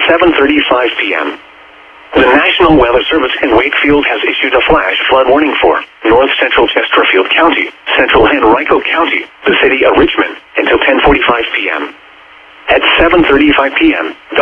7:35 p.m. The National Weather Service in Wakefield has issued a flash flood warning for north central Chesterfield County, central Henrico County, the city of Richmond, until 10:45 p.m. At 7:35 p.m.,